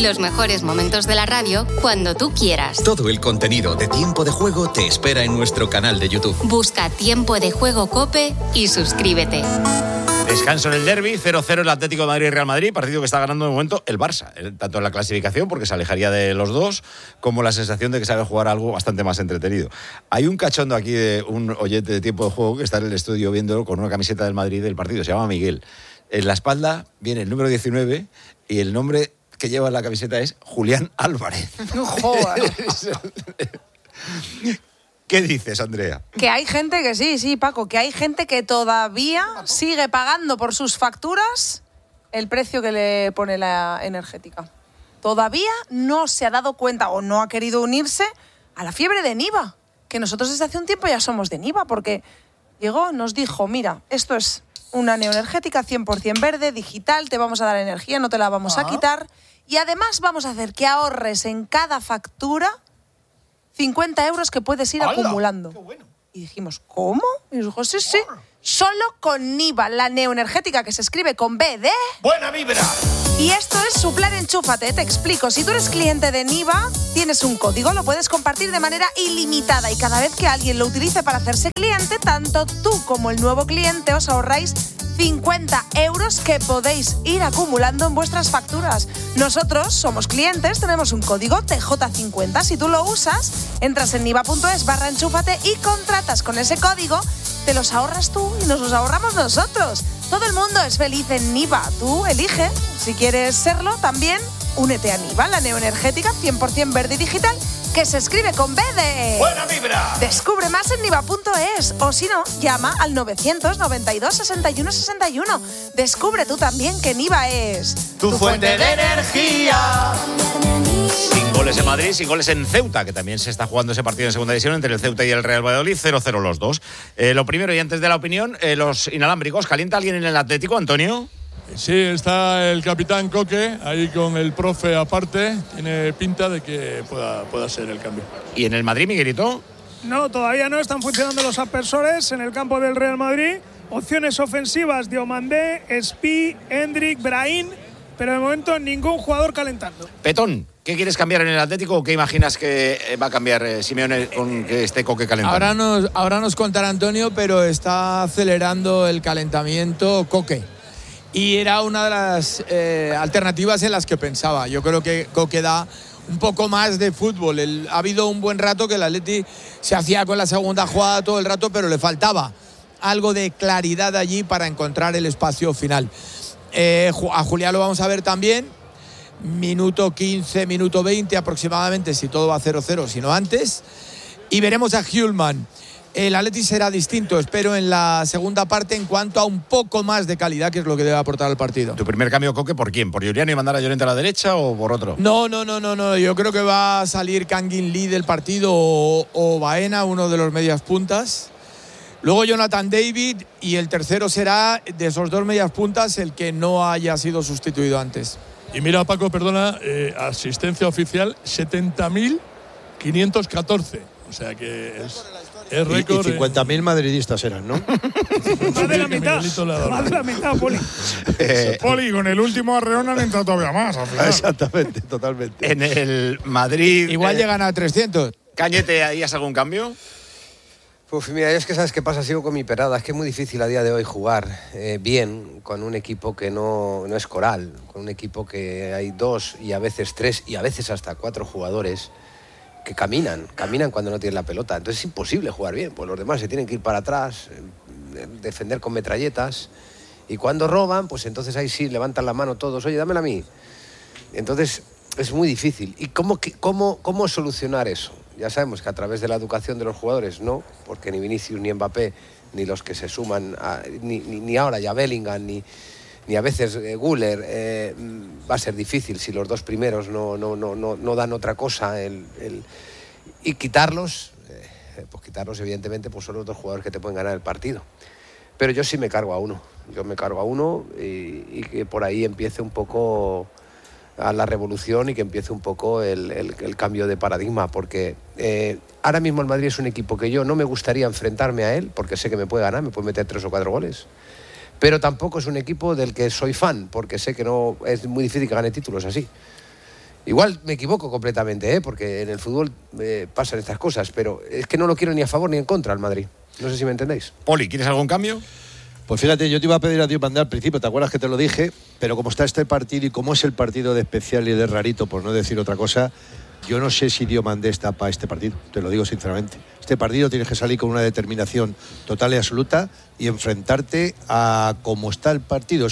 Los mejores momentos de la radio cuando tú quieras. Todo el contenido de Tiempo de Juego te espera en nuestro canal de YouTube. Busca Tiempo de Juego COPE y suscríbete. Descanso en el derbi, 0-0 el Atlético de Madrid y Real Madrid, partido que está ganando de momento el Barça, tanto en la clasificación, porque se alejaría de los dos, como la sensación de que sabe jugar algo bastante más entretenido. Hay un cachondo aquí de un oyente de Tiempo de Juego que está en el estudio viéndolo con una camiseta del Madrid del partido, se llama Miguel. En la espalda viene el número 19 y el nombre que lleva en la camiseta es Julián Álvarez. Joder. ¿Qué dices, Andrea? Que hay gente que sí, Paco, que hay gente que todavía sigue pagando por sus facturas el precio que le pone la energética. Todavía no se ha dado cuenta o no ha querido unirse a la fiebre de Niva, que nosotros desde hace un tiempo ya somos de Niva, porque llegó, nos dijo, mira, esto es una neoenergética 100% verde, digital, te vamos a dar energía, no te la vamos a quitar, y además vamos a hacer que ahorres en cada factura 50 euros que puedes ir acumulando. Qué bueno. Y dijimos, ¿cómo? Y dijo, sí. Solo con Niva, la neoenergética que se escribe con B de... ¡Buena vibra! Y esto es su plan Enchúfate, te explico. Si tú eres cliente de Niva, tienes un código, lo puedes compartir de manera ilimitada y cada vez que alguien lo utilice para hacerse cliente, tanto tú como el nuevo cliente os ahorráis 50 euros que podéis ir acumulando en vuestras facturas. Nosotros somos clientes, tenemos un código TJ50. Si tú lo usas, entras en niva.es/enchúfate y contratas con ese código, te los ahorras tú y nos los ahorramos nosotros. Todo el mundo es feliz en Niva. Tú elige. Si quieres serlo, también únete a Niva, la neoenergética 100% verde y digital, que se escribe con B de... ¡Buena vibra! Descubre más en niva.es o si no, llama al 992 61 61. Descubre tú también que Niva es... tu fuente de energía. Sin goles en Madrid, sin goles en Ceuta, que también se está jugando ese partido en segunda división entre el Ceuta y el Real Valladolid, 0-0 los dos. Lo primero, y antes de la opinión, los inalámbricos. ¿Calienta alguien en el Atlético, Antonio? Sí, está el capitán Coque ahí con el profe aparte. Tiene pinta de que pueda ser el cambio. ¿Y en el Madrid, Miguelito? No, todavía no están funcionando los aspersores en el campo del Real Madrid. Opciones ofensivas: Diomandé, Espí, Hendrik, Brahim, pero de momento ningún jugador calentando. Petón, ¿qué quieres cambiar en el Atlético o qué imaginas que va a cambiar Simeone con que esté Coque calentando? Ahora nos contará Antonio, pero está acelerando el calentamiento Coque. Y era una de las alternativas en las que pensaba. Yo creo que Coque da un poco más de fútbol. Ha habido un buen rato que el Atleti se hacía con la segunda jugada todo el rato, pero le faltaba algo de claridad allí para encontrar el espacio final. A Julián lo vamos a ver también. Minuto 15, minuto 20 aproximadamente, si todo va 0-0, si no antes. Y veremos a Hjulman. El Atleti será distinto, espero, en la segunda parte en cuanto a un poco más de calidad, que es lo que debe aportar al partido. ¿Tu primer cambio, Coque, por quién? ¿Por Julián y mandar a Llorente a la derecha o por otro? No. Yo creo que va a salir Kangin Lee del partido o Baena, uno de los medias puntas. Luego Jonathan David y el tercero será, de esos dos medias puntas, el que no haya sido sustituido antes. Y mira, Paco, perdona, asistencia oficial 70.514. O sea que es récord. Y 50.000 madridistas eran, ¿no? Más de la mitad, Poli. Poli, con el último arreón han entrado todavía más. Al final. Exactamente, totalmente. En el Madrid... Igual llegan a 300. Cañete, ¿ahí has algún cambio? Pues mira, es que sabes qué pasa, sigo con mi perada. Es que es muy difícil a día de hoy jugar bien con un equipo que no es coral, con un equipo que hay 2 y a veces 3 y a veces hasta 4 jugadores que caminan cuando no tienen la pelota. Entonces es imposible jugar bien, pues los demás se tienen que ir para atrás, defender con metralletas, y cuando roban, pues entonces ahí sí levantan la mano todos, oye, dámela a mí. Entonces es muy difícil. ¿Y cómo solucionar eso? Ya sabemos que a través de la educación de los jugadores no, porque ni Vinicius ni Mbappé, ni los que se suman, ni ahora ya Bellingham, ni a veces Güler, va a ser difícil si los dos primeros no dan otra cosa. Y quitarlos, pues quitarlos evidentemente pues son los dos jugadores que te pueden ganar el partido. Pero yo sí me cargo a uno. Yo me cargo a uno y que por ahí empiece un poco a la revolución y que empiece un poco el cambio de paradigma, porque ahora mismo el Madrid es un equipo que yo no me gustaría enfrentarme a él, porque sé que me puede ganar, me puede meter 3 o 4 goles, pero tampoco es un equipo del que soy fan, porque sé que no es muy difícil que gane títulos así. Igual me equivoco completamente, porque en el fútbol pasan estas cosas, pero es que no lo quiero ni a favor ni en contra al Madrid. No sé si me entendéis. Poli, ¿quieres algún cambio? Pues fíjate, yo te iba a pedir a Diomandé al principio, ¿te acuerdas que te lo dije? Pero como está este partido y como es el partido de especial y de rarito, por no decir otra cosa, yo no sé si Diomandé está para este partido, te lo digo sinceramente. Este partido tienes que salir con una determinación total y absoluta y enfrentarte a cómo está el partido.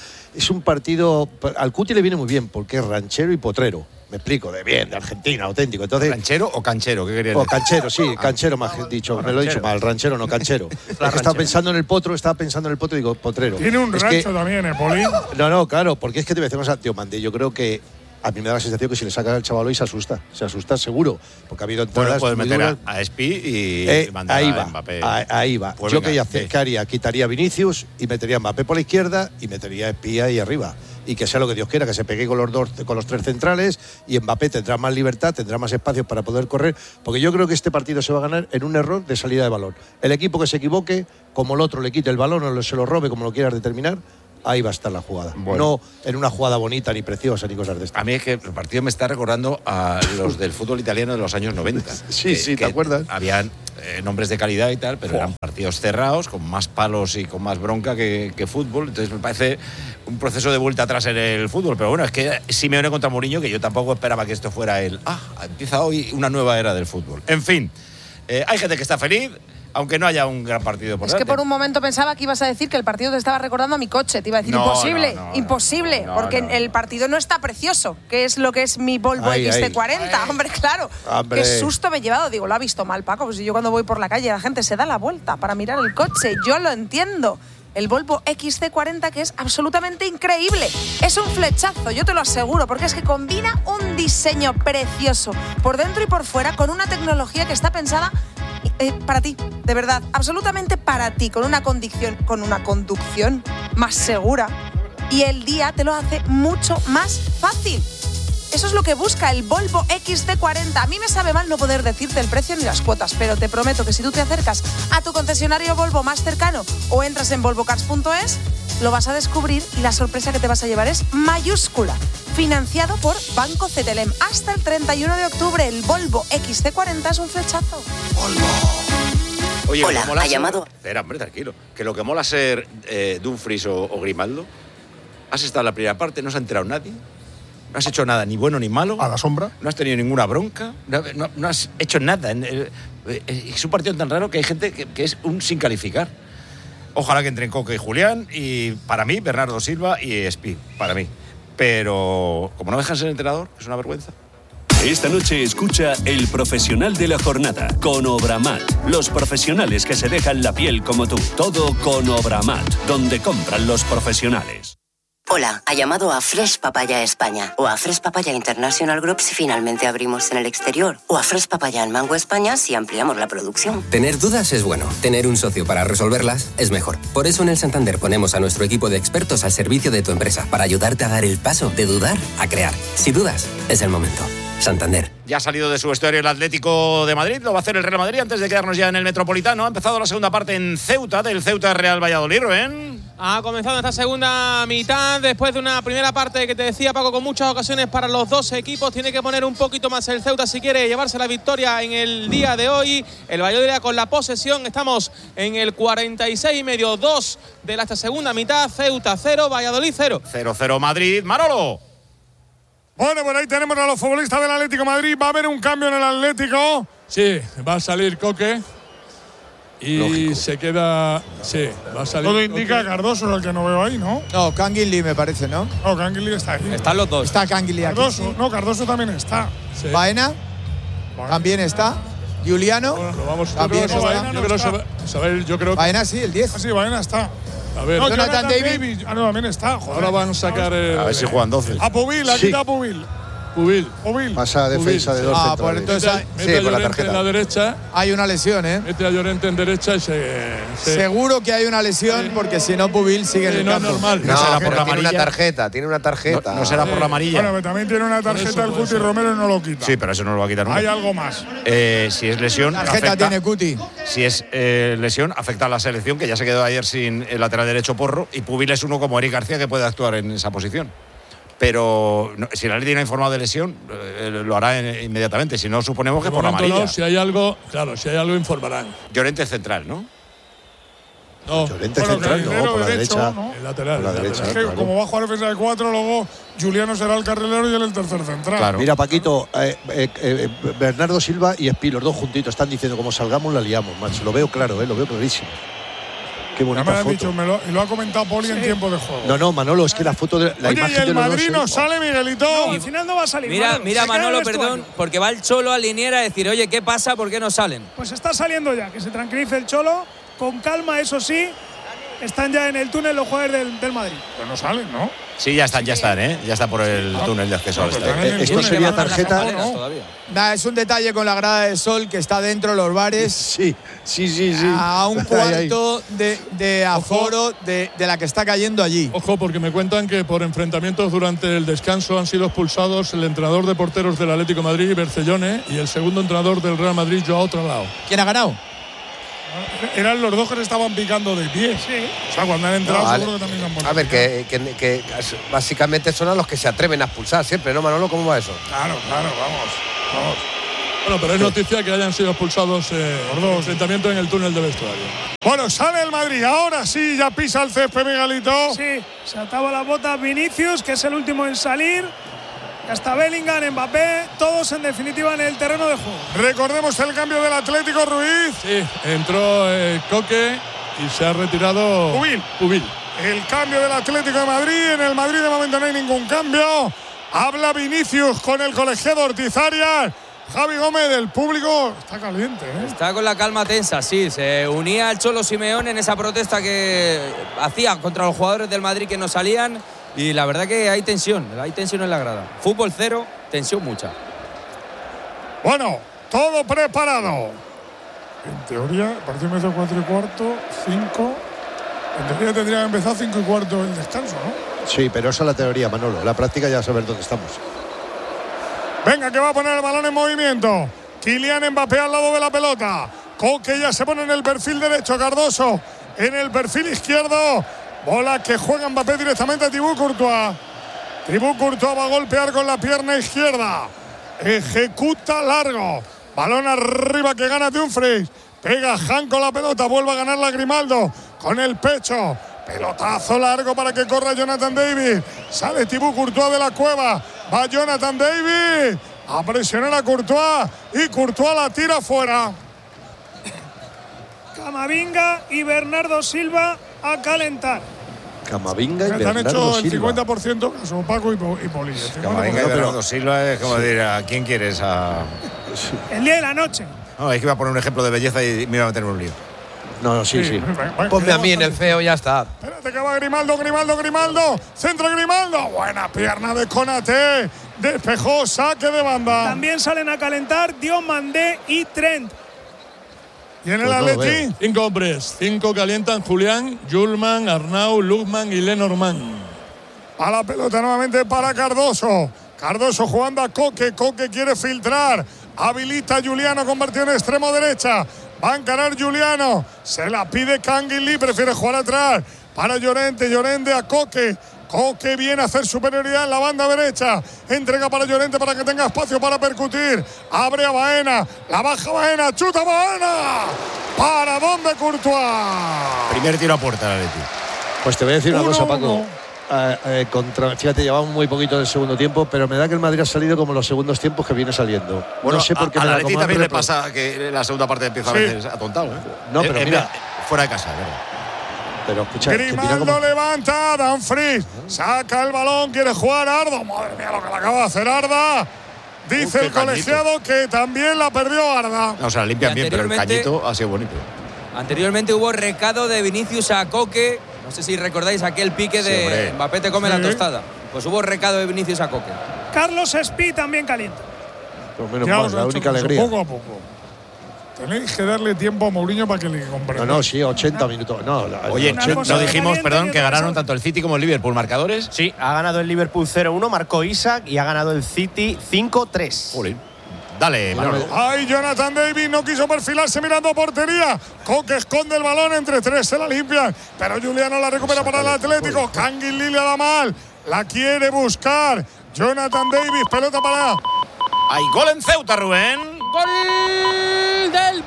Es un partido, al Cuti le viene muy bien porque es ranchero y potrero. Me explico, de Argentina, auténtico. Entonces, ¿ranchero o canchero? ¿Qué querías decir? O canchero, sí, canchero me has dicho. Me lo he dicho mal, ranchero, no canchero. Estaba pensando en el potro y digo potrero. Tiene un rancho también, Poli. No, claro, porque es que te decimos a Diomandé, yo creo que a mí me da la sensación que si le saca al chaval hoy se asusta seguro, porque ha habido entradas. Puedes meter duras. a Espi y mandar a Mbappé. Ahí va. Pues yo venga, ¿qué haría? Quitaría a Vinicius y metería a Mbappé por la izquierda y metería a Espi ahí arriba. Y que sea lo que Dios quiera, que se pegue con los tres centrales y Mbappé tendrá más libertad, tendrá más espacio para poder correr, porque yo creo que este partido se va a ganar en un error de salida de balón. El equipo que se equivoque, como el otro le quite el balón o se lo robe, como lo quieras determinar, ahí va a estar la jugada. Bueno. No en una jugada bonita, ni preciosa, ni cosas de estas. A mí es que el partido me está recordando a los del fútbol italiano de los años 90. Sí, ¿te acuerdas? Habían nombres de calidad y tal, pero eran partidos cerrados, con más palos y con más bronca que fútbol. Entonces me parece un proceso de vuelta atrás en el fútbol. Pero bueno, es que Simeone contra Mourinho, que yo tampoco esperaba que esto fuera empieza hoy una nueva era del fútbol. En fin, hay gente que está feliz, aunque no haya un gran partido por delante. Es que por un momento pensaba que ibas a decir que el partido te estaba recordando a mi coche. Te iba a decir imposible, porque el partido no está precioso, que es lo que es mi Volvo XC40. Hombre, claro. Qué susto me he llevado. Digo, lo ha visto mal, Paco. Pues yo cuando voy por la calle la gente se da la vuelta para mirar el coche. Yo lo entiendo. El Volvo XC40, que es absolutamente increíble. Es un flechazo, yo te lo aseguro, porque es que combina un diseño precioso por dentro y por fuera con una tecnología que está pensada para ti, de verdad, absolutamente para ti, con una conducción más segura, y el día te lo hace mucho más fácil. Eso es lo que busca el Volvo XC40. A mí me sabe mal no poder decirte el precio ni las cuotas, pero te prometo que si tú te acercas a tu concesionario Volvo más cercano o entras en volvocars.es, lo vas a descubrir y la sorpresa que te vas a llevar es mayúscula. Financiado por Banco CTLM. Hasta el 31 de octubre, el Volvo XC40 es un flechazo. ¡Volvo! Oye, hola, ha llamado. Espera, hombre, tranquilo. Que lo que mola ser Dumfries o Grimaldo, has estado en la primera parte, no se ha enterado nadie. No has hecho nada, ni bueno ni malo. A la sombra. No has tenido ninguna bronca. No has hecho nada. Es un partido tan raro que hay gente que es un sin calificar. Ojalá que entren Coque y Julián. Y para mí, Bernardo Silva y Espi. Para mí. Pero como no dejan ser entrenador, es una vergüenza. Esta noche escucha El Profesional de la Jornada con Obramat. Los profesionales que se dejan la piel como tú. Todo con Obramat, donde compran los profesionales. Hola, ha llamado a Fresh Papaya España o a Fresh Papaya International Group si finalmente abrimos en el exterior o a Fresh Papaya en Mango España si ampliamos la producción. Tener dudas es bueno, tener un socio para resolverlas es mejor. Por eso en el Santander ponemos a nuestro equipo de expertos al servicio de tu empresa para ayudarte a dar el paso de dudar a crear. Si dudas, es el momento. Santander. Ya ha salido de su vestuario el Atlético de Madrid, lo va a hacer el Real Madrid antes de quedarnos ya en el Metropolitano. Ha empezado la segunda parte en Ceuta, del Ceuta Real Valladolid, Rubén. Ha comenzado esta segunda mitad después de una primera parte que te decía, Paco, con muchas ocasiones para los dos equipos. Tiene que poner un poquito más el Ceuta si quiere llevarse la victoria en el día de hoy. El Valladolid con la posesión. Estamos en el 46,5, 2 de esta segunda mitad. Ceuta 0, Valladolid 0. 0-0 Madrid. Manolo. Bueno, por ahí tenemos a los futbolistas del Atlético de Madrid. ¿Va a haber un cambio en el Atlético? Sí, va a salir Coque. Y lógico. Se queda. Sí, va a salir. Todo indica Cardoso, el que no veo ahí, ¿no? No, Canguilí me parece, ¿no? No, Canguilí está ahí. Están los dos. Está Canguilí aquí. Cardoso, sí. No, Cardoso también está. Sí. Baena también está. Juliano bueno, vamos, también está. Yo creo que Baena sí, el 10. Ah, sí, Baena está. A ver, no, Jonathan David. Ah, no, también está. Joder. Ahora van a sacar. A ver si juegan 12. A Pubil, aquí está Pubil. Pubil. Pasa a defensa de dos centrales. Pues entonces mete a Llorente en la derecha. Hay una lesión, ¿eh? Mete a Llorente en derecha y Seguro que hay una lesión porque si no Pubil sigue en el campo. Normal. No, será por la amarilla. Tiene una tarjeta. No será por la amarilla. Bueno, pero también tiene una tarjeta el Cuti Romero y no lo quita. Sí, pero eso no lo va a quitar nunca. Hay algo más. Si es lesión, tarjeta tiene Cuti. Si es lesión, afecta a la selección, que ya se quedó ayer sin el lateral derecho Porro, y Pubil es uno como Eric García que puede actuar en esa posición. Pero si el Atleti no ha informado de lesión, lo hará inmediatamente. Si no, suponemos que por la amarilla. No, si hay algo informarán. Llorente central, ¿no? No, Llorente central, no, por la derecha. ¿no? El lateral. Por la derecha, Es que como va a jugar defensa de 4, luego Juliano será el carrilero y él el tercer central. Claro. Mira, Paquito, Bernardo Silva y Espi, los dos juntitos, están diciendo como salgamos la liamos, macho. Lo veo claro, lo veo clarísimo. Qué bonita ya me lo han foto. dicho, y lo ha comentado Poli en tiempo de juego. No, Manolo, es que la foto de la Oye, imagen y el de los Madrid dos, no sale, Miguelito. No, Al final no va a salir. Mira Manolo, perdón, porque va el Cholo a liniera a decir, oye, ¿qué pasa? ¿Por qué no salen? Pues está saliendo ya, que se tranquilice el Cholo, con calma, eso sí. Están ya en el túnel los jugadores del Madrid. Pero no salen, ¿no? Sí, ya están, ¿eh? Ya está por el túnel de acceso al estadio. Esto sería tarjeta. Nada, es un detalle con la grada de sol que está dentro de los bares. Sí. A un cuarto de aforo de la que está cayendo allí. Ojo, porque me cuentan que por enfrentamientos durante el descanso han sido expulsados el entrenador de porteros del Atlético de Madrid, Bercellone, y el segundo entrenador del Real Madrid, Joao Tralao. ¿Quién ha ganado? Eran los dos que se estaban picando de pie. Sí. O sea, cuando han entrado, seguro que también han vuelto. A ver, que básicamente son a los que se atreven a expulsar siempre, ¿no, Manolo? ¿Cómo va eso? Claro, vamos. Bueno, pero es noticia que hayan sido expulsados por dos enfrentamientos en el túnel de vestuario. Bueno, sale el Madrid. Ahora sí, ya pisa el césped, Miguelito. Sí, se ataba la bota Vinicius, que es el último en salir. Hasta Bellingham, Mbappé, todos en definitiva en el terreno de juego. Recordemos el cambio del Atlético, Ruiz. Sí, entró Coque y se ha retirado Pubil. El cambio del Atlético de Madrid. En el Madrid de momento no hay ningún cambio. Habla Vinicius con el colegiado Ortiz Arias. Javi Gómez, del público está caliente, ¿eh? Está con la calma tensa, sí. Se unía al Cholo Simeone en esa protesta que hacía contra los jugadores del Madrid que no salían. Y la verdad que hay tensión en la grada. Fútbol cero, tensión mucha. Bueno, todo preparado. En teoría, el partido empezó 4:15, 5. En teoría tendría que empezar 5:15 el descanso, ¿no? Sí, pero esa es la teoría, Manolo. La práctica ya saber dónde estamos. Venga, que va a poner el balón en movimiento. Kylian Mbappé al lado de la pelota. Coque ya se pone en el perfil derecho. Cardoso en el perfil izquierdo. Bola que juega Mbappé directamente a Thibaut Courtois. Thibaut Courtois va a golpear con la pierna izquierda. Ejecuta largo. Balón arriba que gana Dumfries. Pega Han con la pelota. Vuelve a ganarla Grimaldo con el pecho. Pelotazo largo para que corra Jonathan David. Sale Thibaut Courtois de la cueva. Va Jonathan David a presionar a Courtois. Y Courtois la tira fuera. Camavinga y Bernardo Silva a calentar. Camavinga y han Bernardo hecho el Silva. 50% caso Paco y Poli. Camavinga y Bernardo Silva es como decir, ¿a quién quieres? El día de la noche. No, es que iba a poner un ejemplo de belleza y me iba a meter en un lío. No, sí. Ponme a mí en el feo, ya está. Espérate que va Grimaldo. Centro Grimaldo. Buena pierna de Konaté. Despejó, saque de banda. También salen a calentar Diomandé y Trent. Y en el Atleti, 5 hombres. 5 calientan Julián, Julman, Arnau, Lukman y Lenormand. A la pelota nuevamente para Cardoso. Cardoso jugando a Coque. Coque quiere filtrar. Habilita a Juliano, convertido en extremo derecha. Va a encarar Juliano. Se la pide Canguilí. Prefiere jugar atrás. Para Llorente. Llorente a Coque. Coque viene a hacer superioridad en la banda derecha. Entrega para Llorente para que tenga espacio para percutir. Abre a Baena. La baja Baena. Chuta Baena. ¿Para dónde Courtois? Primer tiro a puerta, el Atleti. Pues te voy a decir una cosa, Paco. Fíjate, llevamos muy poquito del segundo tiempo, pero me da que el Madrid ha salido como los segundos tiempos que viene saliendo. Bueno, no sé por qué al Atleti también le pasa que la segunda parte empieza a veces atontado, ¿eh? No, pero mira, fuera de casa, ¿verdad? Pero escucha, Grimaldo levanta, Dumfries saca el balón, quiere jugar Arda. Madre mía, lo que le acaba de hacer Arda. Dice el colegiado que también la perdió Arda. No, o sea, limpian bien, pero el cañito ha sido bonito. Anteriormente hubo recado de Vinicius a Coque. No sé si recordáis aquel pique de Mbappé te come la tostada. Pues hubo recado de Vinicius a Coque. Carlos Espí también calienta. Pues menos mal, la única alegría. Poco a poco. Tenéis que darle tiempo a Mourinho para que le comprenda. No, sí, 80 minutos. No, oye, no dijimos, perdón, que ganaron tanto el City como el Liverpool. ¿Marcadores? Sí, ha ganado el Liverpool 0-1, marcó Isaac, y ha ganado el City 5-3. Jolín. Dale, Manolo. Ay, Jonathan David no quiso perfilarse mirando a portería. Coque esconde el balón entre tres, se la limpian. Pero Juliano la recupera para el Atlético. Canguilí le da mal. La quiere buscar Jonathan Davis. Pelota para. Hay gol en Ceuta, Rubén. Gol del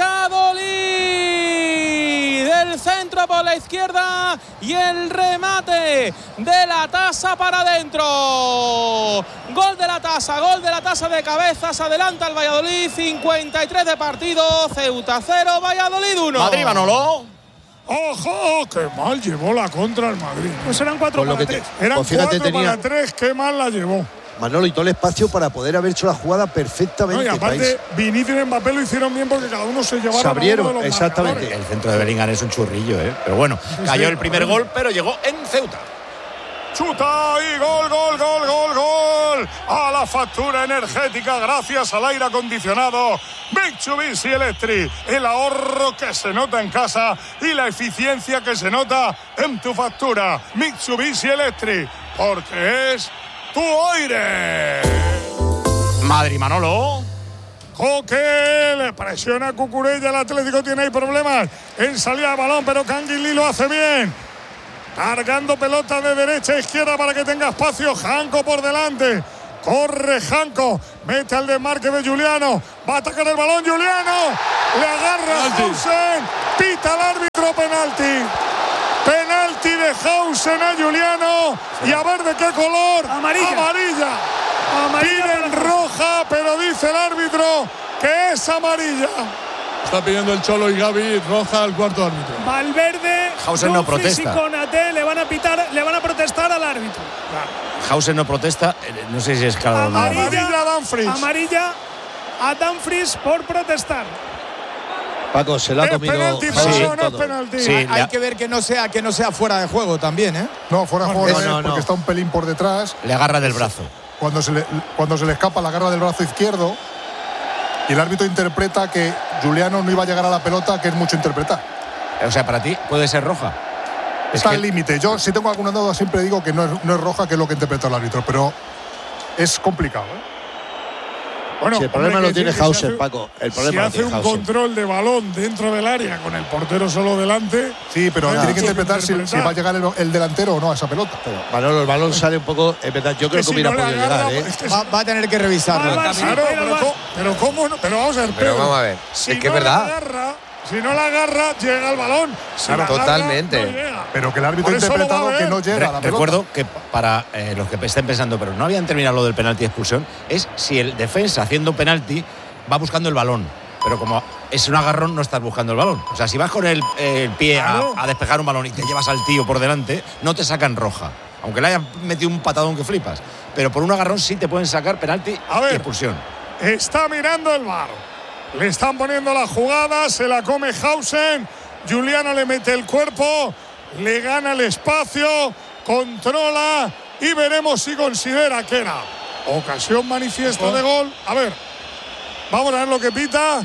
Valladolid. Del centro por la izquierda y el remate de la Tasa para adentro. Gol de la Tasa de cabezas. Adelanta el Valladolid. 53 de partido. Ceuta 0, Valladolid 1. Madrid, Manolo. ¡Ojo! ¡Qué mal llevó la contra el Madrid! Pues eran 4-3. Eran 4-3. ¡Qué mal la llevó! Manolo, y todo el espacio para poder haber hecho la jugada perfectamente. No, y aparte, Vinicius y Mbappé lo hicieron bien porque cada uno se llevaron. Se abrieron, a uno de los exactamente. marcadores. El centro de Bellingham es un churrillo, ¿eh? Pero bueno, cayó el primer gol, pero llegó en Ceuta. Chuta y gol, gol, gol, gol, gol. A la factura energética gracias al aire acondicionado Mitsubishi Electric. El ahorro que se nota en casa y la eficiencia que se nota en tu factura. Mitsubishi Electric, porque es tu aire. Madrid, Manolo. Coque le presiona a Cucurella. El Atlético tiene ahí problemas en salida de balón, pero Canguilí lo hace bien. Cargando pelota de derecha a izquierda para que tenga espacio. Janko por delante. Corre Janko. Mete al desmarque de Juliano. Va a atacar el balón Juliano. Le agarra Hausen. Pita el árbitro. Penalti. Penalti de Hausen a Juliano. Y a ver de qué color. Amarilla. Piden roja, pero dice el árbitro que es amarilla. Está pidiendo el Cholo y Gavi roja al cuarto árbitro. Valverde, Hausen no Dumfries protesta. y Konaté le van a protestar al árbitro. Hausen no protesta, no sé si es cada uno. Amarilla a Dumfries por protestar. Paco, se lo ha comido. Penalti, Hausen no todo. es penalti. Sí, Hay que ver que no sea fuera de juego también, ¿eh? No, fuera de juego no, porque está un pelín por detrás. le agarra del brazo. Cuando se le escapa la garra del brazo izquierdo y el árbitro interpreta que Juliano no iba a llegar a la pelota, que es mucho interpretar. O sea, para ti puede ser roja. Está al límite. Yo, si tengo alguna duda, siempre digo que no es roja, que es lo que interpreta el árbitro, pero es complicado, ¿eh? Bueno, Sí, el problema lo tiene Hausen, hace, Paco. El problema si lo hace tiene un Hausen. control de balón dentro del área con el portero solo delante. Sí, pero no hay tiene que mucho interpretar si va a llegar el delantero o no a esa pelota. Manolo, el balón sale un poco. Es verdad, yo creo que si hubiera no le podido agarra, llegar, ¿eh? es que Va a tener que revisarlo. Claro, pero ¿cómo no? Pero vamos a ver, Pero vamos a ver, si es que no es verdad. La agarra, si no la agarra, llega el balón. Si la agarra, totalmente. no llega. Pero que el árbitro ha Por eso lo va a interpretado que ver. no llega a la pelota. Recuerdo que para los que estén pensando, pero no habían terminado lo del penalti de expulsión, es si el defensa haciendo penalti va buscando el balón. Pero como es un agarrón, no estás buscando el balón. O sea, si vas con el pie Claro. a despejar un balón y te llevas al tío por delante, no te sacan roja. Aunque le hayan metido un patadón que flipas. Pero por un agarrón sí te pueden sacar penalti A ver. y expulsión. Está mirando el VAR. Le están poniendo la jugada, se la come Hausen. Juliano le mete el cuerpo, le gana el espacio, controla y veremos si considera que era ocasión manifiesta de gol. A ver, vamos a ver lo que pita.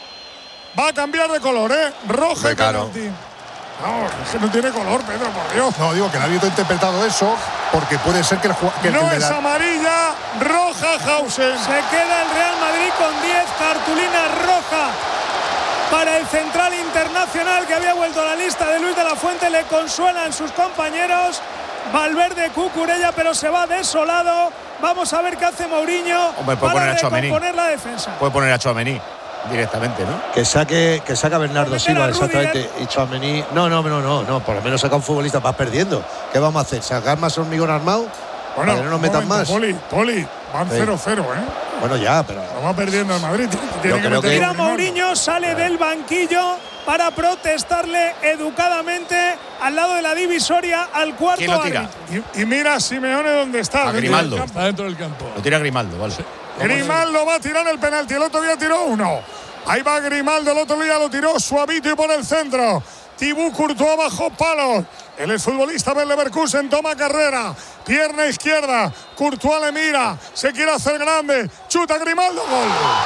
Va a cambiar de color, ¿eh? Roja y Claro. penalti. No, es que no tiene color, Pedro, por Dios. No, digo que el árbitro ha interpretado eso porque puede ser que el No de es la- amarilla, roja Hausen. Se queda el Real Madrid con 10 cartulinas rojas para el central internacional que había vuelto a la lista de Luis de la Fuente. Le consuelan sus compañeros. Valverde, Cucurella, pero se va desolado. Vamos a ver qué hace Mourinho Hombre, puede para poner a Tchouaméni. recomponer la defensa. Puede poner a Tchouaméni directamente, ¿no? Que saque a Bernardo Meter Silva, a Rudiger. exactamente. Y Tchouaméni. No. Por lo menos saca un futbolista. Vas perdiendo. ¿Qué vamos a hacer? ¿Sacar más hormigón armado? Bueno, para que no nos metan más. Poli, van Sí. 0-0, ¿eh? Bueno, ya, pero. Lo va perdiendo el Madrid. Tiene Yo creo que- Mira, Mourinho sale del banquillo para protestarle educadamente al lado de la divisoria al cuarto ¿Quién lo tira? árbitro. Y mira a Simeone dónde está. A dentro Grimaldo. del campo. Está dentro del campo. Lo tira Grimaldo, vale. Grimaldo va a tirar el penalti. El otro día tiró uno. Ahí va Grimaldo. El otro día lo tiró suavito y por el centro. Thibaut Courtois bajo palos. El exfutbolista del Leverkusen toma carrera. Pierna izquierda. Courtois le mira. Se quiere hacer grande. Chuta Grimaldo. Gol.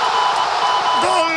¡Gol!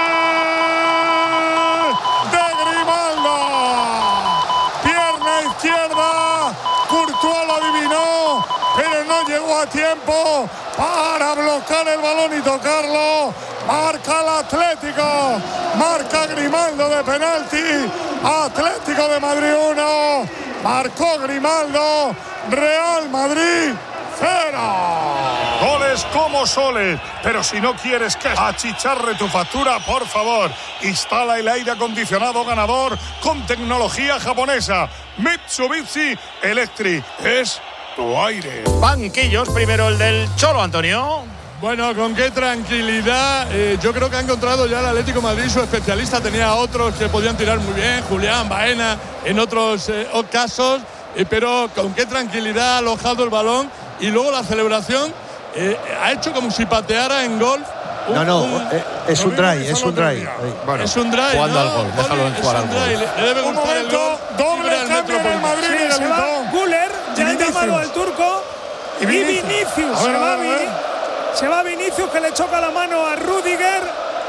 ¡De Grimaldo! Pierna izquierda. Courtois lo adivinó, pero no llegó a tiempo para bloquear el balón y tocarlo. Marca el Atlético. Marca Grimaldo de penalti. Atlético de Madrid 1. Marcó Grimaldo. Real Madrid 0. Goles como soles, pero si no quieres que achicharre tu factura, por favor, instala el aire acondicionado ganador con tecnología japonesa. Mitsubishi Electric es tu aire. Banquillos, primero el del Cholo, Antonio. Bueno, con qué tranquilidad. Yo creo que ha encontrado ya el Atlético de Madrid su especialista. Tenía otros que podían tirar muy bien, Julián, Baena, en otros casos, pero con qué tranquilidad ha alojado el balón. Y luego la celebración ha hecho como si pateara en golf. Es un drive, es un drive. Bueno, es un drive, jugando ¿no? al gol, déjalo en jugar al gol. Le debe gustar el gol. Doble cambio en el Madrid. Sí, se va Güler, ya ha llamado al turco. Y Vinicius. Se va Vinicius, que le choca la mano a Rüdiger.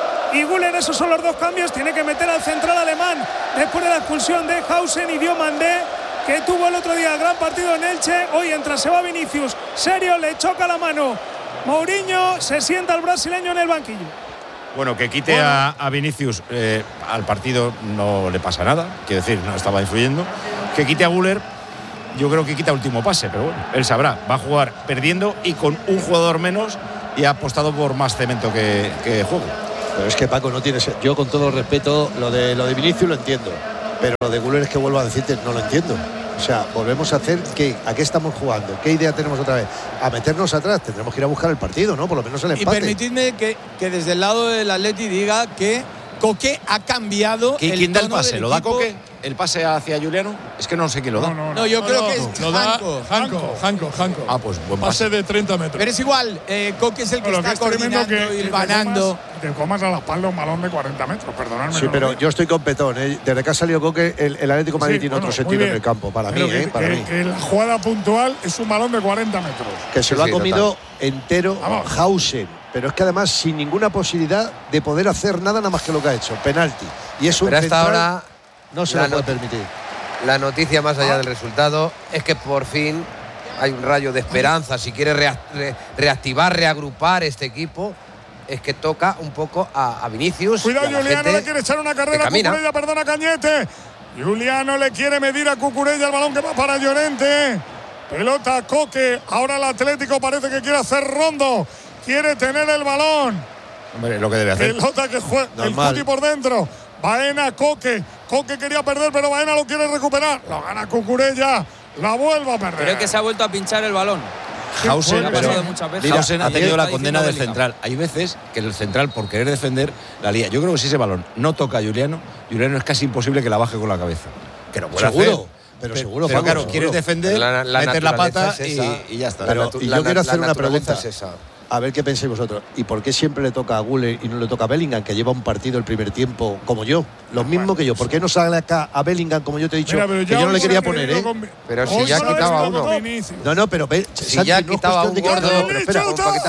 Y Güler, esos son los dos cambios. Tiene que meter al central alemán después de la expulsión de Hausen y Diomandé, que tuvo el otro día el gran partido en Elche. Hoy entra, se va Vinicius. Serio, le choca la mano Mourinho, se sienta el brasileño en el banquillo. Bueno, que quite a Vinicius al partido no le pasa nada. Quiero decir, no estaba influyendo. Que quite a Güler, yo creo que quita último pase, pero bueno, él sabrá. Va a jugar perdiendo y con un jugador menos, y ha apostado por más cemento que juego. Pero es que, Paco, no tienes. Yo, con todo respeto, lo de Vinicius lo entiendo. Pero lo de Güler, es que vuelvo a decirte, no lo entiendo. O sea, volvemos a hacer ¿a qué estamos jugando? ¿Qué idea tenemos otra vez? A meternos atrás, tendremos que ir a buscar el partido, ¿no? Por lo menos el empate. Y permitidme que desde el lado del Atleti diga que Coque ha cambiado el ¿Quién da el tono pase? del ¿Lo da equipo. ¿El pase hacia Juliano? Es que no sé quién lo da. No, yo creo que es lo da Janko. Janko. Ah, pues buen pase de 30 metros. Pero es igual, Coque es el que está coordinando y hilvanando. Te comas a la espalda un balón de 40 metros, perdonadme. Sí, pero yo estoy con Petón. Desde que ha salido Coque, el Atlético de Madrid tiene otro sentido en el campo. Para mí, para mí. Que la jugada puntual es un balón de 40 metros. Que se lo ha comido entero Hausen. Pero es que además sin ninguna posibilidad de poder hacer nada más que lo que ha hecho. Penalti. Y es un pero hasta central, ahora no se lo puede permitir. La noticia, más allá del resultado, es que por fin hay un rayo de esperanza. Si quiere reactivar, reagrupar este equipo, es que toca un poco a Vinicius. Cuidado, Juliano le quiere echar una carrera a Cucurella, perdona, Cañete. Juliano le quiere medir a Cucurella, el balón que va para Llorente. Pelota Coque, ahora el Atlético parece que quiere hacer rondo. Quiere tener el balón. Hombre, lo que debe hacer. Pelota que juega el Cuti por dentro. Baena, Coque. Coque quería perder, pero Baena lo quiere recuperar. Lo gana Cucurella. La vuelve a perder. Creo que se ha vuelto a pinchar el balón. Hausen ha pasado muchas veces. Hausen ha tenido la condena del Bellingham. central. Hay veces que el central, por querer defender, la lía. Yo creo que si ese balón no toca a Juliano es casi imposible que la baje con la cabeza. Que no puede Seguro. hacer. Pero seguro, pero Paco, claro, seguro. quieres defender, meter la pata y ya está. Pero, y yo quiero hacer una pregunta. Es esa. A ver qué pensáis vosotros. ¿Y por qué siempre le toca a Güler y no le toca a Bellingham, que lleva un partido el primer tiempo como yo? Lo mismo que yo. ¿Por qué no sale acá a Bellingham, como yo te he dicho? Mira, que yo no le quería poner, ¿eh? Pero si ya quitaba uno. No, pero Si ya quitaba un gordo. Pero espera,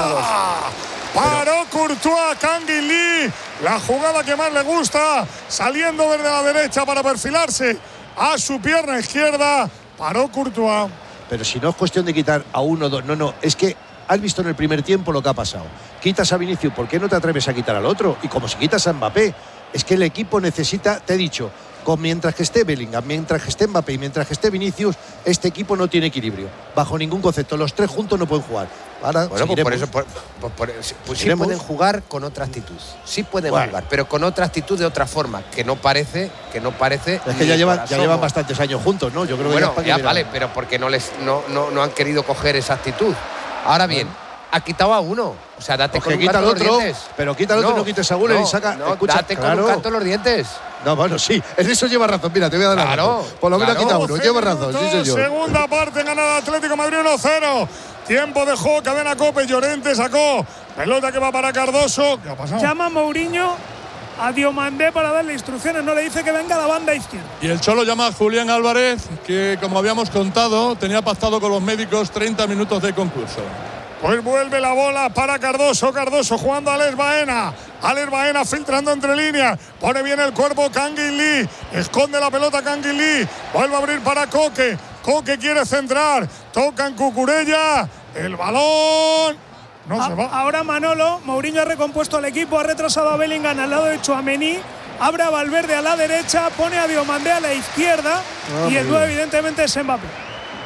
Paró Courtois, Canguilí. La jugada que más le gusta. Saliendo desde la derecha para perfilarse a su pierna izquierda. Paró Courtois. Pero si no es cuestión de quitar a uno, dos. No. Es que has visto en el primer tiempo lo que ha pasado. Quitas a Vinicius, ¿por qué no te atreves a quitar al otro? Y como si quitas a Mbappé, es que el equipo necesita, te he dicho, mientras que esté Bellingham, mientras que esté Mbappé y mientras que esté Vinicius, este equipo no tiene equilibrio. Bajo ningún concepto. Los tres juntos no pueden jugar. Ahora, bueno, pues por eso pues sí pueden jugar con otra actitud. Sí pueden jugar, pero con otra actitud de otra forma, que no parece. Es que ya llevan bastantes años juntos, ¿no? Yo creo que ya vale, pero porque no han querido coger esa actitud. Ahora bien, ha quitado a uno. O sea, date con un canto los dientes. Pero quita al otro y no quites a Güler y saca. Escucha, date con un canto los dientes. No, bueno, sí, en eso lleva razón. Mira, te voy a dar la razón. Por lo menos quita uno, lleva razón. Sí, señor. Segunda parte, gana el Atlético de Madrid 1-0. Tiempo de juego, cadena Cope. Llorente sacó. Pelota que va para Cardoso. ¿Qué ha pasado? Llama Mourinho a Diomandé para darle instrucciones. No le dice que venga a la banda izquierda. Y el Cholo llama a Julián Álvarez, que como habíamos contado, tenía pactado con los médicos 30 minutos de concurso. Pues vuelve la bola para Cardoso. Cardoso jugando a Alex Baena. Alex Baena filtrando entre líneas. Pone bien el cuerpo Canguilí. Esconde la pelota Canguilí. Vuelve a abrir para Coque. Coque quiere centrar. Toca en Cucurella. El balón. No se va. Ahora Manolo. Mourinho ha recompuesto al equipo. Ha retrasado a Bellingham al lado de Tchouaméni. Abre a Valverde a la derecha. Pone a Diomandé a la izquierda. Y el 9 evidentemente es Mbappé.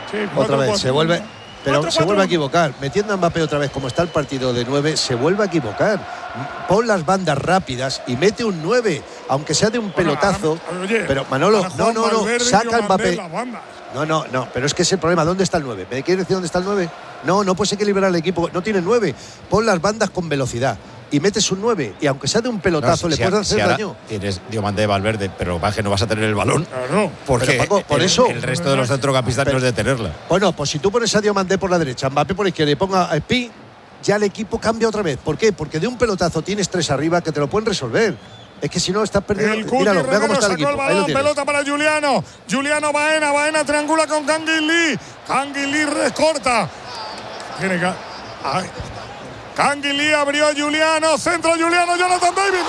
Otra vez, se vuelve. Pero 4-4-1. se vuelve a equivocar. Metiendo a Mbappé otra vez, como está el partido de 9, se vuelve a equivocar. Pon las bandas rápidas y mete un 9, aunque sea de un pelotazo. Oye, pero Manolo, no, saca a Mbappé. No, pero es que es el problema. ¿Dónde está el 9? ¿Me quieres decir dónde está el 9? No puedes equilibrar el equipo. No tiene 9. Pon las bandas con velocidad y metes un 9. Y aunque sea de un pelotazo, le puedes hacer daño. Tienes Diomande, Valverde, pero que no vas a tener el balón. Claro. Porque Pero, Paco, por eso. El resto de los centrocampistas no es de tenerla. Bueno, pues si tú pones a Diomande por la derecha, Mbappé por la izquierda y ponga a Spi, ya el equipo cambia otra vez. ¿Por qué? Porque de un pelotazo tienes 3 arriba que te lo pueden resolver. Es que si no estás perdiendo. El Cuti Míralo, vea cómo está el sacó equipo. el balón, pelota para Juliano. Juliano Baena triangula con Kangin Lee. Kangin Lee recorta. Tiene que. Kangin Lee abrió a Juliano. Centro Juliano. Jonathan David.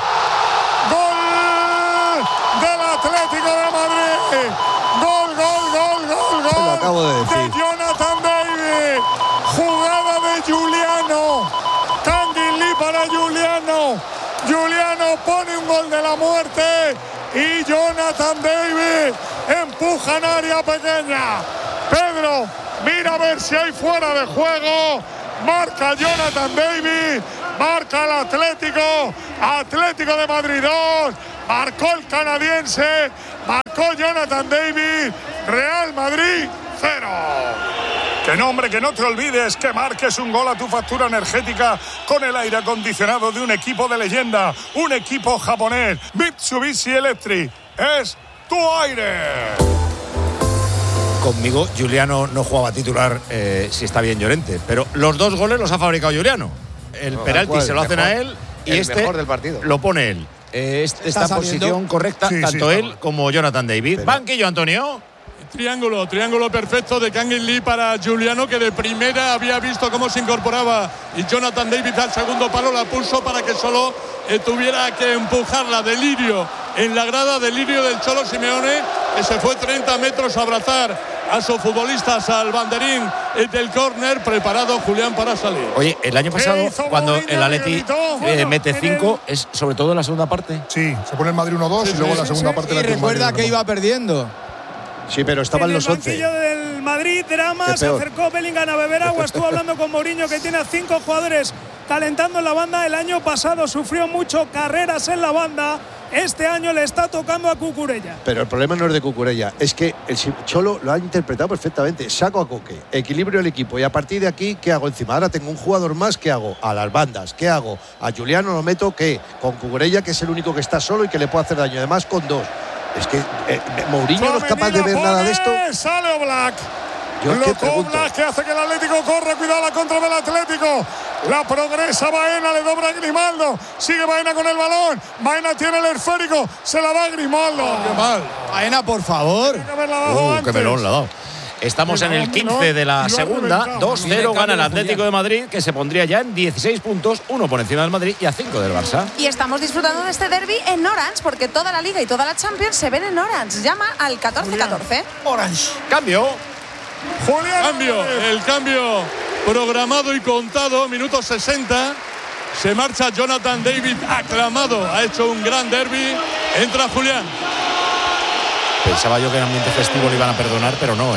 Gol del Atlético de Madrid. Gol. Te lo acabo de decir. De Jonathan David. Jugada de Juliano. Kangin Lee para Juliano. Juliano pone un gol de la muerte y Jonathan David empuja en área pequeña. Pedro, mira a ver si hay fuera de juego. Marca Jonathan David, marca el Atlético de Madrid 2, marcó el canadiense, marcó Jonathan David, Real Madrid 0. Que nombre, que no te olvides que marques un gol a tu factura energética con el aire acondicionado de un equipo de leyenda, un equipo japonés. Mitsubishi Electric es tu aire. Conmigo, Juliano no jugaba titular si está bien Llorente, pero los 2 goles los ha fabricado Juliano. El penalti se lo hacen a él y este mejor del partido. lo pone él. Está en posición correcta, tanto él como Jonathan David. Banquillo, Antonio. Triángulo perfecto de Kangin Lee para Juliano, que de primera había visto cómo se incorporaba, y Jonathan David al segundo palo la puso para que solo tuviera que empujarla. Delirio en la grada, delirio del Cholo Simeone, que se fue 30 metros a abrazar a sus futbolistas al banderín del córner, preparado Julián para salir. Oye, el año pasado, cuando el Atleti mete 5, es sobre todo en la segunda parte. Sí, se pone el Madrid 1-2 y luego en la segunda parte y recuerda que iba perdiendo. Sí, pero estaban los 11. En el banquillo del Madrid, drama, se acercó Bellingham a beber agua, estuvo hablando con Mourinho, que tiene a 5 jugadores calentando en la banda. El año pasado sufrió mucho carreras en la banda, este año le está tocando a Cucurella. Pero el problema no es de Cucurella, es que el Cholo lo ha interpretado perfectamente. Saco a Coque, equilibrio el equipo, y a partir de aquí, ¿qué hago encima? Ahora tengo un jugador más, ¿qué hago? A las bandas, ¿qué hago? A Juliano lo meto, ¿qué? Con Cucurella, que es el único que está solo y que le puede hacer daño, además con 2. Es que Mourinho no es capaz de ver nada de esto. Sale Oblak. Oblak, que hace que el Atlético corra. Cuidado la contra del Atlético. La progresa Baena, le dobra a Grimaldo. Sigue Baena con el balón. Baena tiene el esférico. Se la da a Grimaldo. Qué mal. Baena, por favor. Qué melón le ha dado. Estamos en el 15 de la segunda. 2-0 gana el Atlético de Madrid, que se pondría ya en 16 puntos, 1 por encima del Madrid y a 5 del Barça. Y estamos disfrutando de este derbi en Orange, porque toda la Liga y toda la Champions se ven en Orange. Llama al 1414. Orange. Cambio. El cambio programado y contado, minuto 60. Se marcha Jonathan David, aclamado. Ha hecho un gran derbi. Entra Julián. Pensaba yo que en ambiente festivo le iban a perdonar, pero no, ¿eh?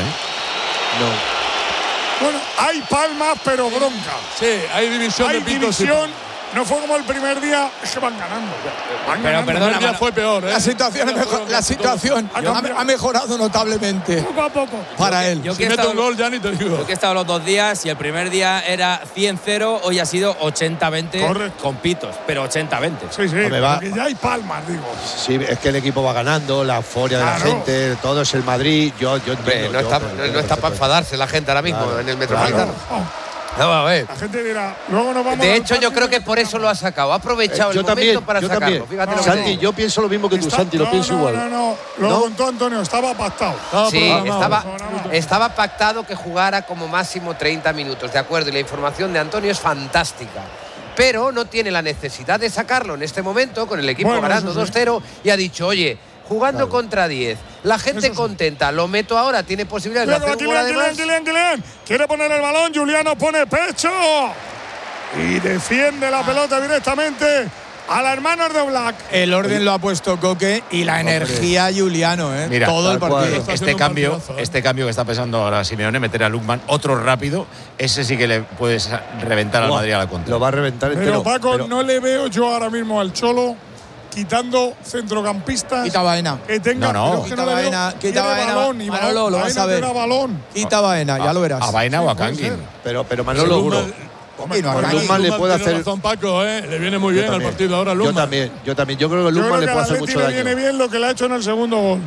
No. Bueno, hay palmas, pero bronca. Sí, hay división de pitos. No fue como el primer día, es que van ganando. Pero perdona, el día fue peor, ¿eh? La situación ha mejorado notablemente. Poco a poco. Para él. Si mete un gol, ya ni te digo. Yo que he estado los 2 días y el primer día era 100-0, hoy ha sido 80-20 con pitos, pero 80-20. Sí, porque ya hay palmas, digo. Sí, es que el equipo va ganando, la euforia de la gente, todo es el Madrid. Yo entiendo. No está para enfadarse la gente ahora mismo en el Metropolitano. No, a ver. La gente dirá, luego nos vamos. De hecho, yo creo que por eso lo ha sacado. Ha aprovechado el momento para sacarlo. Fíjate lo que Santi, te digo. yo pienso lo mismo que tú, Santi, lo pienso igual. No, lo contó Antonio, estaba pactado. Sí, estaba pactado que jugara como máximo 30 minutos, de acuerdo. Y la información de Antonio es fantástica. Pero no tiene la necesidad de sacarlo en este momento, con el equipo ganando 2-0, y ha dicho, oye, jugando contra 10, la gente contenta, lo meto ahora, tiene posibilidades de hacer un gol además. Kylian, quiere poner el balón, Juliano pone pecho y defiende la pelota directamente a las manos de Oblak. El orden lo ha puesto Coque y la energía Juliano, ¿eh? Mira, todo el partido. Este cambio que está pensando ahora Simeone, meter a Lukman, otro rápido, ese sí que le puedes reventar al Madrid a la contra. Lo va a reventar entero. Pero Paco, no le veo yo ahora mismo al Cholo quitando centrocampistas. Quita Baena. Que tenga, Quita Baena. Manolo, lo vas a ver. Quita Baena, ya lo verás. ¿A Baena o a Kangin? Pero Manolo, Lukman le puede hacer. Razón, Paco, le viene muy bien al partido ahora Lukman. Yo también. Yo creo que Lukman le puede hacer mucho daño. Le viene bien lo que le ha hecho en el segundo gol.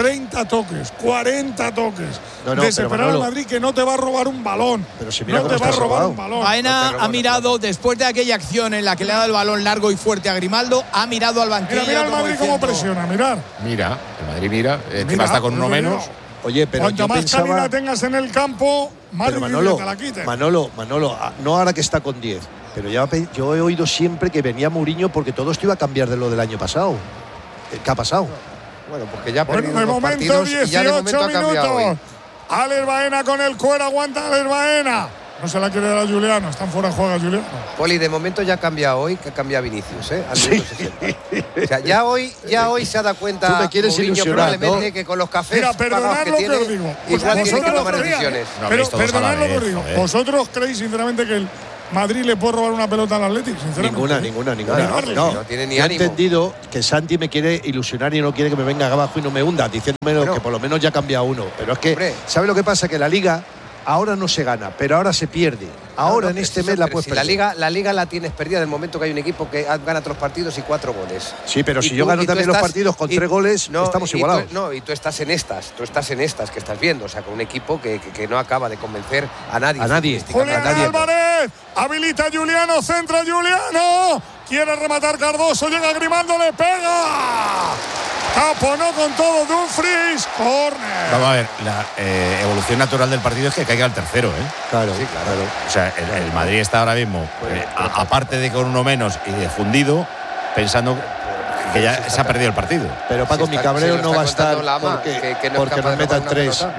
30 toques, 40 toques. Desesperar al Madrid, que no te va a robar un balón. Pero si mira no te va a robar un balón. Baena ha mirado, después de aquella acción en la que le ha dado el balón largo y fuerte a Grimaldo, ha mirado al banquillo. Mira el Madrid cómo presiona, mirar. Mira, el Madrid mira. Encima está con uno menos. Oye, pero cuanto yo más pensaba, calidad tengas en el campo, más difícil te la quite. Manolo, no ahora que está con 10. Pero yo he oído siempre que venía Mourinho porque todo esto iba a cambiar de lo del año pasado. ¿Qué ha pasado? Bueno, porque ya ha perdido de momento partidos 18 y ya de momento ha cambiado minutos. Alex Baena con el cuero, aguanta Alex Baena. No se la quiere dar a Juliano, están fuera de juego Juliano. Poli, de momento ya ha cambiado hoy, que cambia Vinicius, al minuto 60. O sea, ya hoy se ha dado cuenta. Tú me quieres Mourinho ilusionar, probablemente ¿no? que con los cafés Mira, pagados que tiene, igual tiene que tomar decisiones. Pero perdonad lo que os digo. ¿Vosotros creéis sinceramente que el Madrid le puede robar una pelota al Atlético? Ninguna. No tiene ni Yo he ánimo. entendido que Santi me quiere ilusionar y no quiere que me venga abajo y no me hunda, diciéndome que por lo menos ya ha cambiado uno. Pero es que, ¿sabe lo que pasa? Que la Liga ahora no se gana, pero ahora se pierde. Ahora en este mes la puedes perder. La Liga la tienes perdida del momento que hay un equipo que gana 3 partidos y 4 goles. Sí, pero si yo gano también los partidos con 3 goles, estamos igualados. Y tú estás en estas que estás viendo, o sea, con un equipo que no acaba de convencer a nadie. Julián Álvarez, habilita a Juliano, centra Juliano, quiere rematar Cardoso, llega Grimaldo, le pega. Taponó con todo Dumfries, córner. Vamos a ver, la evolución natural del partido es que caiga el tercero, ¿eh? Claro. O sea, el Madrid está ahora mismo, aparte de con uno menos y de fundido, pensando que ya se ha perdido el partido. Pero Paco, mi cabreo no va a estar porque nos metan 3.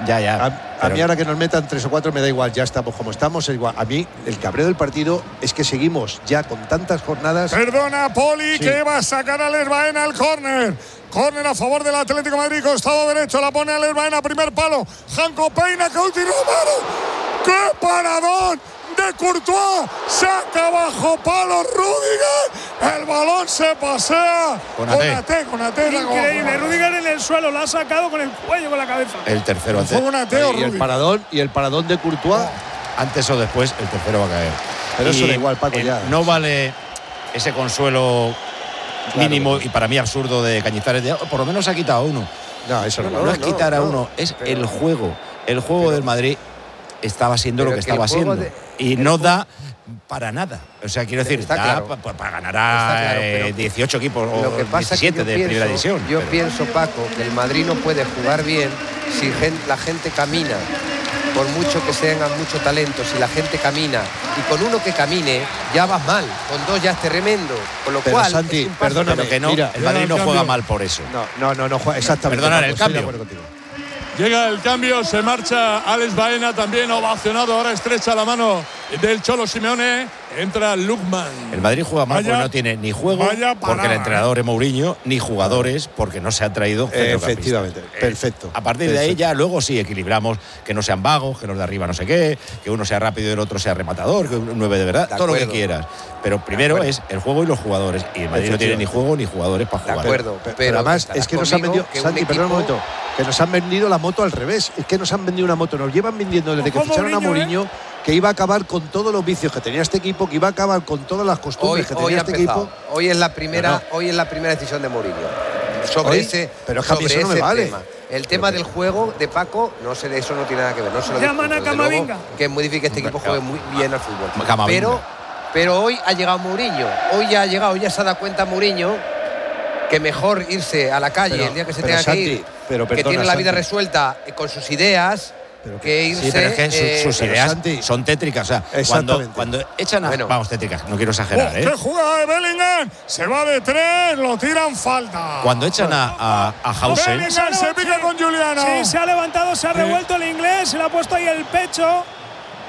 A mí ahora que nos metan 3 o 4 me da igual, ya estamos como estamos. Igual. A mí el cabreo del partido es que seguimos ya con tantas jornadas. Perdona, Poli, que va a sacar a Alex Baena al córner. Córner a favor del Atlético de Madrid, costado derecho, la pone Alex Baena, primer palo. Janko Peina, Coutinho Romero. ¡Qué paradón de Courtois! Saca bajo palo Rüdiger. El balón se pasea. Con AT. Increíble. Rüdiger en el suelo, lo ha sacado con el cuello, con la cabeza. El tercero Fue un ateo, y el paradón de Courtois. Antes o después, el tercero va a caer. Pero eso da igual, Paco, ya. No vale ese consuelo mínimo y para mí absurdo de Cañizares. Por lo menos ha quitado uno. No, eso no es quitar a uno, es el juego. El juego del Madrid estaba siendo lo que estaba siendo. Y no da para nada. O sea, quiero decir, da para ganar a 18 equipos o 17 de primera división. Yo pienso, Paco, que el Madrid no puede jugar bien si la gente camina. Por mucho que tengan mucho talento, si la gente camina y con uno que camine ya vas mal, con 2 ya es tremendo, con lo cual Santi, perdóname, que no, mira, el Madrid no juega mal por eso. No juega exactamente. Perdonar el cambio. Llega el cambio, se marcha Alex Baena, también ovacionado, ahora estrecha la mano del Cholo Simeone, entra Lukman. El Madrid juega mal porque no tiene ni juego, porque el entrenador es Mourinho, ni jugadores, porque no se ha traído efectivamente, perfecto. A partir de ahí ya luego sí equilibramos, que no sean vagos, que los de arriba no sé qué, que uno sea rápido y el otro sea rematador, que un 9 de verdad, todo lo que quieras. Pero primero es el juego y los jugadores, y el Madrid no tiene ni juego ni jugadores para jugar. De acuerdo, pero además es que nos han vendido, Santi, perdón un momento, que nos han vendido la moto al revés, es que nos han vendido una moto, nos llevan vendiendo desde que ficharon a Mourinho, que iba a acabar con todos los vicios que tenía este equipo, que iba a acabar con todas las costumbres que tenía este equipo. Hoy es la primera decisión de Mourinho sobre ese no me vale. tema. El tema del juego de Paco, no sé, eso no tiene nada que ver. No se lo llaman a Camavinga, que es muy difícil que este equipo juegue muy bien al fútbol. Pero hoy ha llegado Mourinho. Hoy ya se ha dado cuenta Mourinho que mejor irse a la calle el día que se tenga que ir, que tiene la vida resuelta con sus ideas. Que irse, sí, pero es que sus ideas son tétricas. O sea, cuando echan a. Vamos, tétricas, no quiero exagerar. ¡Qué jugada de Bellingham! Se va de 3, lo tiran falta. Cuando echan a Hausen. Bellingham se pica con Juliano. Sí, se ha levantado, se ha revuelto el inglés, se le ha puesto ahí el pecho.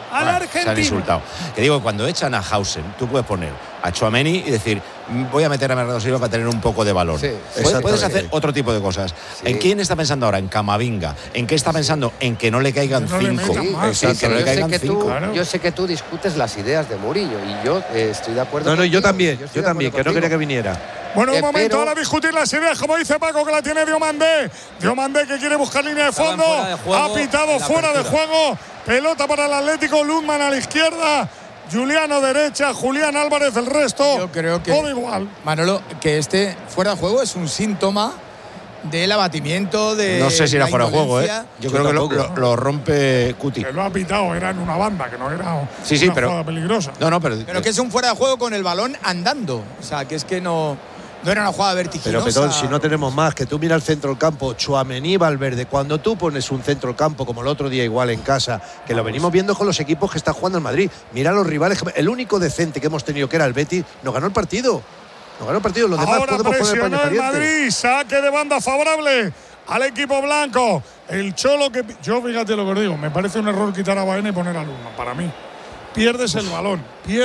al Se han argentino. insultado. Que digo, cuando echan a Hausen, tú puedes poner a Tchouaméni y decir, voy a meter a Bernardo Silva para tener un poco de valor. Sí, Puedes hacer otro tipo de cosas. Sí. ¿En quién está pensando ahora? En Camavinga. ¿En qué está pensando? En que no le caigan Que no le 5. metan más. En que no le caigan 5. Yo sé que tú discutes las ideas de Mourinho y yo estoy de acuerdo. No, yo contigo. también, estoy yo de también, acuerdo que no quería contigo. que viniera. Bueno, un momento, pero- ahora discutir las ideas, como dice Paco, que la tiene Diomandé. Diomandé que quiere buscar línea de Estaban fondo. fuera de juego Ha pitado en la fuera de apertura. juego. Pelota para el Atlético, Lundman a la izquierda. Juliano derecha, Julián Álvarez el resto. Yo creo que, todo igual. Manolo, que este fuera de juego es un síntoma del abatimiento de. No sé si era la fuera de juego, ¿eh? indolencia. Yo creo que lo rompe Cuti. Que lo ha pitado, era en una banda, que no era Sí, una pero. jugada peligrosa. No, pero. Pero que es un fuera de juego con el balón andando. O sea, que es que no era una jugada Pero vertiginosa. Petón, si no tenemos más, que tú mira el centro del campo, Tchouaméni, Valverde, cuando tú pones un centro del campo como el otro día igual en casa, que lo venimos viendo con los equipos que está jugando el Madrid, mira a los rivales, el único decente que hemos tenido que era el Betis, nos ganó el partido. Nos ganó el partido, los demás Ahora podemos poner presionó paño el caliente. Madrid, saque de banda favorable al equipo blanco. El Cholo que yo fíjate lo que os digo, me parece un error quitar a Baena y poner a Luna, para mí. Pierdes el balón.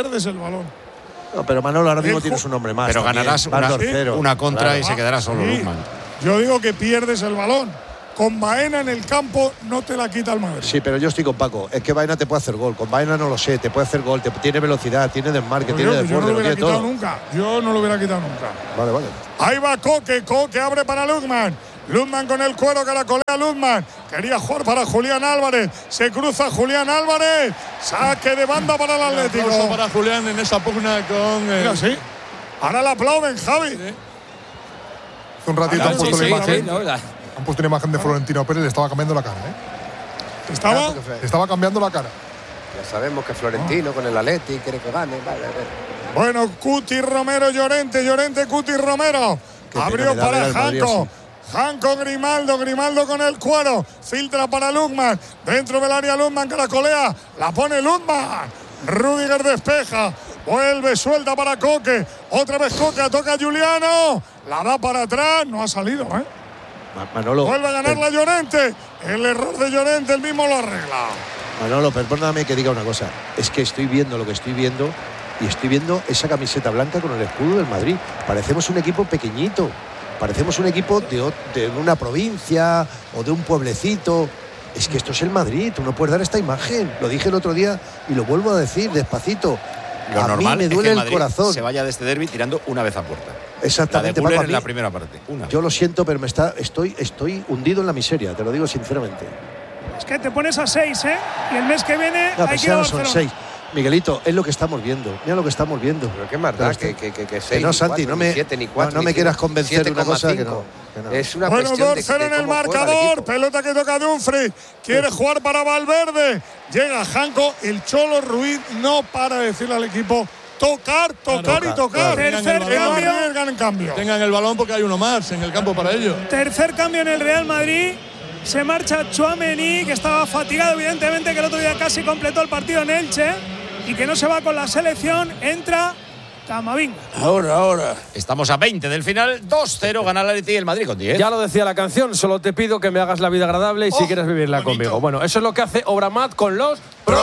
No, pero Manolo, ahora mismo tienes un hombre más. Pero también. ganarás Vas una, 2-0. una contra Claro. y se quedará solo Sí. Lundman. Yo digo que pierdes el balón. Con Baena en el campo no te la quita el Madrid. Sí, pero yo estoy con Paco. Es que Baena te puede hacer gol. Con Baena no lo sé. Te puede hacer gol. Tiene velocidad, tiene desmarque, Pero tiene yo no desborde, lo lo hubiera tiene quitado todo. nunca. Yo no lo hubiera quitado nunca. Vale, vale. Ahí va Coque abre para Lundman. Lundman con el cuero, caracolea Lundman. Quería jugar para Julián Álvarez. Se cruza Julián Álvarez. Saque de banda para el Atlético. Aplauso para Julián en esa pugna con. Mira, sí. Ahora le aplauden, Javi. Hace un ratito han puesto la imagen. Han puesto una imagen de Florentino Pérez, le estaba cambiando la cara, ¿eh? Estaba cambiando la cara. Ya sabemos que Florentino con el Atleti quiere que gane. Vale, Bueno, Cuti Romero, Llorente, Cuti Romero. Abrió pena me da ver para al Madrid Janco. Janco Grimaldo con el cuero. Filtra para Lundman. Dentro del área Lundman, caracolea. La pone Lundman. Rüdiger despeja. Vuelve suelta para Coque. Otra vez Coque, toca a Juliano. La da para atrás. No ha salido, ¿eh? Manolo. Vuelve a ganar la Llorente. El error de Llorente, el mismo lo arregla. Manolo, perdóname que diga una cosa. Es que estoy viendo lo que estoy viendo y estoy viendo esa camiseta blanca con el escudo del Madrid. Parecemos un equipo pequeñito. Parecemos un equipo de una provincia o de un pueblecito. Es que esto es el Madrid. Tú no puedes dar esta imagen. Lo dije el otro día y lo vuelvo a decir despacito. Lo a normal mí me es que duele el el Madrid corazón. se vaya de este derbi tirando una vez a puerta. Exactamente, La de Paco, Güler a en la mí- primera parte. Una. Yo lo siento, pero estoy hundido en la miseria, te lo digo sinceramente. Es que te pones a 6, ¿eh? Y el mes que viene No, hay pues que ir a ya no son Barcelona. 6. Miguelito, es lo que estamos viendo. Mira lo que estamos viendo. Pero qué más da que 6 no, Santi, no me, no me quieras convencer de una cosa que no. Es una Bueno, cuestión 2-0 de en el cómo juega el marcador. equipo. Pelota que toca Dumfries. Quiere jugar para Valverde. Llega Janco. El Cholo Ruiz no para de decirle al equipo tocar y tocar. Tercer Que no cambio. arriesgan en cambio. Tengan el balón porque hay uno más en el campo para ello. Tercer cambio en el Real Madrid. Se marcha Tchouaméni, que estaba fatigado, evidentemente, que el otro día casi completó el partido en Elche y que no se va con la selección. Entra Camavinga. Ahora. Estamos a 20 del final. 2-0 gana el Atleti y el Madrid con 10. Ya lo decía la canción, solo te pido que me hagas la vida agradable y si quieres vivirla conmigo. Bueno, eso es lo que hace Obramat con los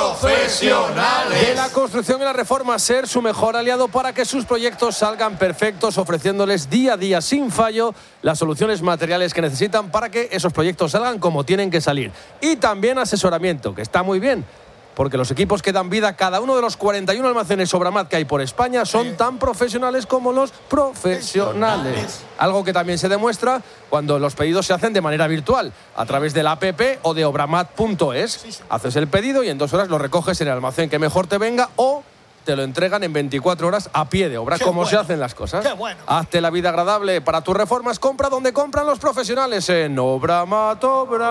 profesionales de la construcción y la reforma, ser su mejor aliado para que sus proyectos salgan perfectos, ofreciéndoles día a día sin fallo las soluciones materiales que necesitan para que esos proyectos salgan como tienen que salir. Y también asesoramiento, que está muy bien, porque los equipos que dan vida a cada uno de los 41 almacenes Obramat que hay por España son tan profesionales como los profesionales. Algo que también se demuestra cuando los pedidos se hacen de manera virtual, a través de la app o de obramat.es. Haces el pedido y en 2 horas lo recoges en el almacén que mejor te venga o te lo entregan en 24 horas a pie de obra, como se hacen las cosas. Hazte la vida agradable para tus reformas. Compra donde compran los profesionales en Obramat.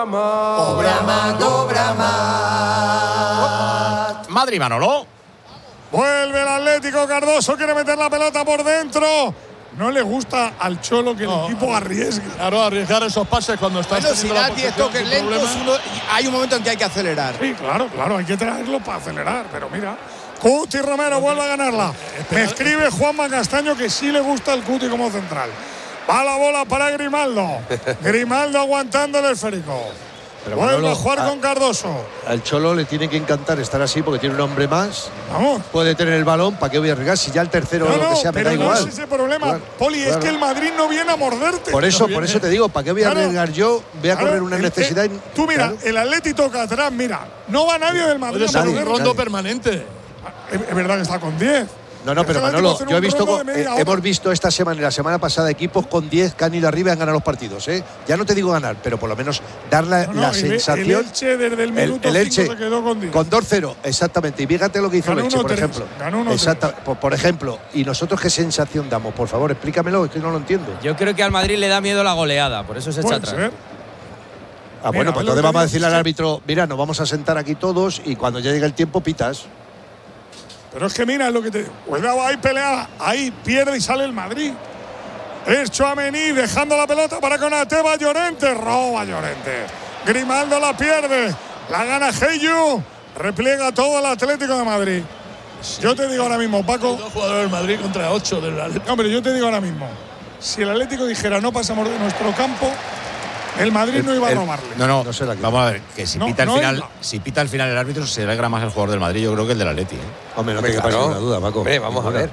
Madrid, Manolo. Vuelve el Atlético. Cardoso quiere meter la pelota por dentro. No le gusta al Cholo que el equipo arriesgue. Claro, arriesgar esos pases cuando estás Bueno, si teniendo la das 10 posesión toques sin lentos, problema. hay un momento en que hay que acelerar. Sí, claro, hay que traerlo para acelerar, pero mira. Cuti Romero vuelve a ganarla. Me escribe Juanma Castaño que sí le gusta el Cuti como central. Va la bola para Grimaldo. Grimaldo aguantando el esférico. Pero Vuelve Manolo, a jugar con Cardoso. Al Cholo le tiene que encantar estar así porque tiene un hombre más. Vamos. Puede tener el balón. ¿Para qué voy a arriesgar? Si ya el tercero o lo que sea me da pero igual. no es ese problema. Claro, Poli, claro. es que el Madrid no viene a morderte. Por eso te digo, ¿para qué voy a arriesgar yo? Voy a correr una necesidad. Tú mira, el Atlético toca atrás, mira. No va nadie del Madrid. Puede ser un rondo permanente. Es verdad que está con 10. No, pero Manolo, yo he visto, hemos visto esta semana y la semana pasada equipos con 10 que han ido arriba y han ganado los partidos. Ya no te digo ganar, pero por lo menos dar la sensación. El Elche desde el minuto 5 Elche se quedó con 10. Con 2-0, exactamente. Y fíjate lo que hizo el Elche, por 1-3, ejemplo. ganó 1-3. Exacto, por ejemplo. ¿Y nosotros qué sensación damos? Por favor, explícamelo, es que no lo entiendo. Yo creo que al Madrid le da miedo la goleada, por eso se echa atrás. Bueno, pues entonces vamos a decirle al árbitro, mira, nos vamos a sentar aquí todos y cuando ya llegue el tiempo pitas. Pero es que mira lo que te. Cuidado, ahí pelea, ahí pierde y sale el Madrid. Es Tchouaméni dejando la pelota para Konaté, va Llorente, roba Llorente. Grimaldo la pierde, la gana Heyu, repliega todo el Atlético de Madrid. Yo te digo ahora mismo, Paco. 2 jugadores del Madrid contra 8 del Atlético. Hombre, yo te digo ahora mismo, si el Atlético dijera no pasamos de nuestro campo, el Madrid no iba a robarle. No, vamos a ver, que si pita al final el árbitro, se alegra más el jugador del Madrid, yo creo que el del Atleti. Hombre, no te quepa ninguna duda, Paco. Hombre, vamos a ver.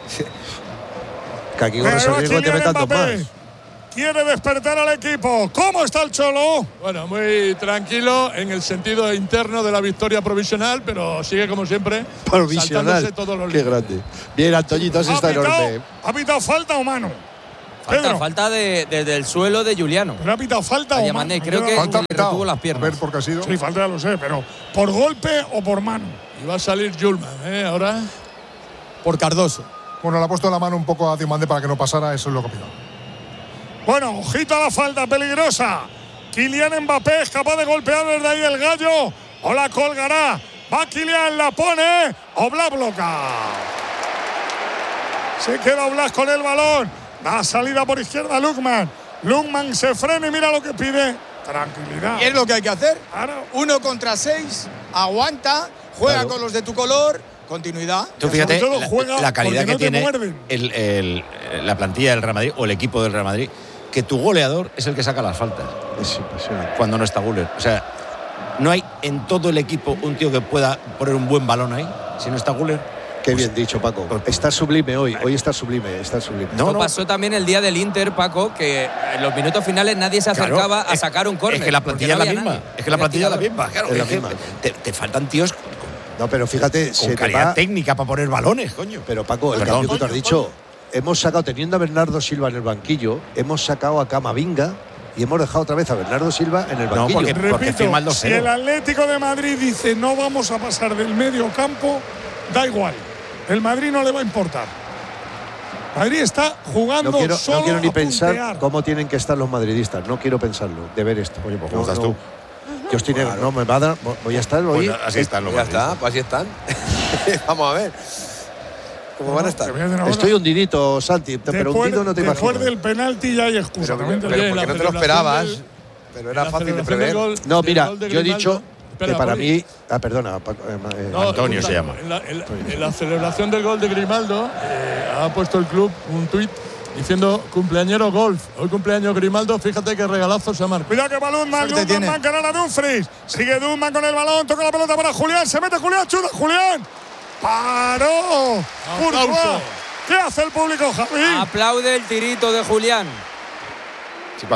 Que aquí con ese riesgo te metan 2 más. Quiere despertar al equipo. ¿Cómo está el Cholo? Bueno, muy tranquilo en el sentido interno de la victoria provisional, pero sigue como siempre. Provisional. Todos los Qué grande. Bien, Antoñito, así está enorme. ¿Ha pitado falta o mano? Falta desde el suelo de Juliano. ¿Pero ha pitado falta o mano? Creo que le retuvo las piernas. A ver por qué ha sido. Sí, falta ya lo sé, pero ¿por golpe o por mano? Y va a salir Julman, ahora. Por Cardoso. Bueno, le ha puesto la mano un poco a Diomandé para que no pasara, eso es lo que pido. Bueno, ojito a la falta peligrosa. Kylian Mbappé es capaz de golpear desde ahí el gallo. O la colgará. Va Kylian, la pone. Oblak bloca. Se queda Oblak con el balón. Da salida por izquierda Lukman. Lukman se frena y mira lo que pide. Tranquilidad. Y es lo que hay que hacer. Claro. 1 contra 6. Aguanta. Juega con los de tu color. Continuidad. Tú fíjate la calidad que tiene la plantilla del Real Madrid o el equipo del Real Madrid, que tu goleador es el que saca las faltas. Es impresionante. Cuando no está Güler. O sea, no hay en todo el equipo un tío que pueda poner un buen balón ahí, si no está Güler. Qué bien dicho, Paco. Está sublime hoy. Hoy está sublime, está sublime. Esto pasó también el día del Inter, Paco, que en los minutos finales nadie se acercaba a sacar un córner. Es que la plantilla es la misma. Es que la plantilla es la misma. Claro, es la misma. Te faltan tíos. No, pero fíjate, con calidad técnica para poner balones, coño. Pero Paco, el cambio que tú has dicho, hemos sacado, teniendo a Bernardo Silva en el banquillo, hemos sacado a Camavinga y hemos dejado otra vez a Bernardo Silva en el banquillo. No, porque firma el 2-0. Si el Atlético de Madrid dice no vamos a pasar del medio campo, da igual. El Madrid no le va a importar. Madrid está jugando solo no quiero ni a pensar puntear. cómo tienen que estar los madridistas. No quiero pensarlo, de ver esto. Oye, pues ¿cómo estás tú? Yo estoy negro, no me va a dar. Voy a estar hoy. Pues así están los Ya está, pues así están. Vamos a ver. ¿Cómo van a estar? Estoy hundidito, Santi, pero hundido no te imaginas. Después del penalti ya hay excusa. Pero porque no te lo esperabas. Pero era fácil de prever. No, mira, yo he dicho que para mí. Perdona, Antonio se llama. En la celebración del gol de Grimaldo, ha puesto el club un tuit diciendo cumpleañero golf. Hoy cumpleaños Grimaldo, fíjate qué regalazo se ha marcado. Cuidado que balón, Lundman gana a Dumfries. Sigue Dumfries con el balón, toca la pelota para Julián, se mete Julián, chuta Julián. ¡Paró! Aplauso. ¿Qué hace el público, Javi? Aplaude el tirito de Julián. Sí,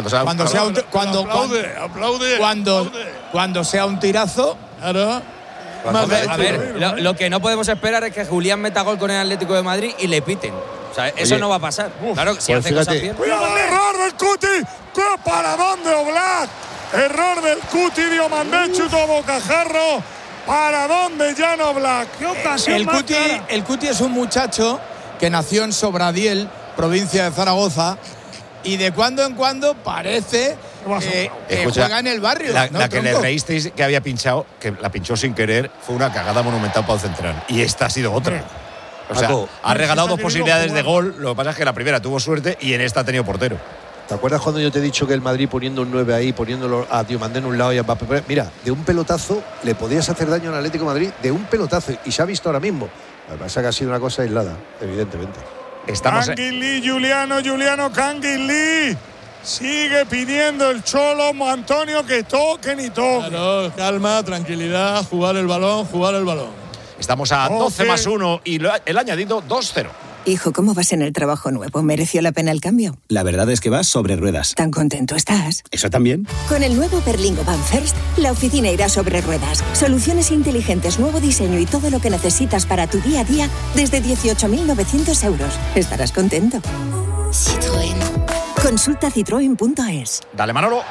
cuando sea un tirazo. Claro. A ver, lo que no podemos esperar es que Julián meta gol con el Atlético de Madrid y le piten. O sea, eso no va a pasar. Claro, si hace cosas bien. ¡Cuidado, error del Cuti! ¡Qué paradón de Oblak! Error del Cuti, Diomandé, chutó bocajarro. ¿Para de Jan Oblak? ¡Qué ocasión más clara! El Cuti es un muchacho que nació en Sobradiel, provincia de Zaragoza, y de cuando en cuando parece que juega en el barrio. La que le reísteis que había pinchado, que la pinchó sin querer, fue una cagada monumental para el central. Y esta ha sido otra. O sea, ha regalado 2 posibilidades de gol. Lo que pasa es que la primera tuvo suerte y en esta ha tenido portero. ¿Te acuerdas cuando yo te he dicho que el Madrid poniendo un 9 ahí, poniéndolo a Diomandé en un lado y a Mbappé? Mira, de un pelotazo le podías hacer daño al Atlético de Madrid, de un pelotazo, y se ha visto ahora mismo. Lo que pasa es que ha sido una cosa aislada, evidentemente. Canguilí, Juliano, Canguilí. Sigue pidiendo el Cholo Antonio que toquen y toquen. Claro, calma, tranquilidad, jugar el balón. Estamos a 12+1 y el añadido 2-0. Hijo, ¿cómo vas en el trabajo nuevo? ¿Mereció la pena el cambio? La verdad es que vas sobre ruedas. ¿Tan contento estás? ¿Eso también? Con el nuevo Berlingo Van First, la oficina irá sobre ruedas. Soluciones inteligentes, nuevo diseño y todo lo que necesitas para tu día a día desde 18.900 euros. Estarás contento. Citroën. Consulta citroen.es. Dale, Manolo.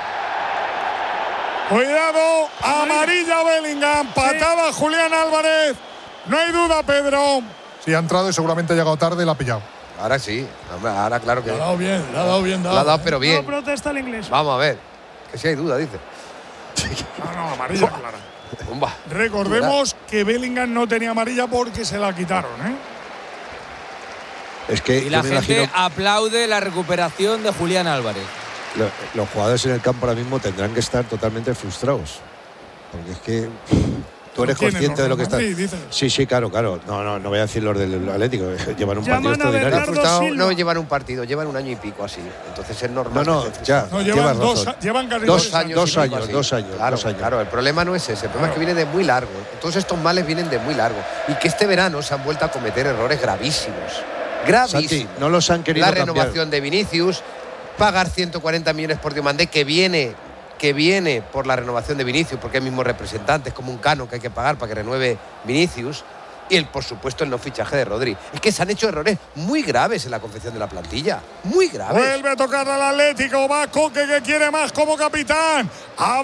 Cuidado, amarilla Bellingham, patada Julián Álvarez. No hay duda, Pedro. Sí, ha entrado y seguramente ha llegado tarde y la ha pillado. Ahora sí, ahora claro que. Le ha dado bien. Le ha dado, pero bien. No protesta el inglés. Vamos a ver, que si hay duda, dice. No, amarilla clara. Recordemos que Bellingham no tenía amarilla porque se la quitaron, ¿eh? Es que y la gente aplaude la recuperación de Julián Álvarez. Los jugadores en el campo ahora mismo tendrán que estar totalmente frustrados. Porque es que tú eres consciente de lo que está. Sí, claro. No voy a decir los del Atlético. Llevan un partido extraordinario. No llevan un partido, llevan un año y pico así. Entonces es normal. Llevan dos años. Claro, el problema no es ese. El problema es que viene de muy largo. Todos estos males vienen de muy largo. Y que este verano se han vuelto a cometer errores gravísimos. Santi, no los han querido cambiar. La renovación de Vinicius, pagar 140 millones por Diomandé, que viene por la renovación de Vinicius, porque hay mismos representantes, como un Cano que hay que pagar para que renueve Vinicius, y por supuesto el no fichaje de Rodri. Es que se han hecho errores muy graves en la confección de la plantilla, muy graves. Vuelve a tocar al Atlético, va Coque que quiere más como capitán.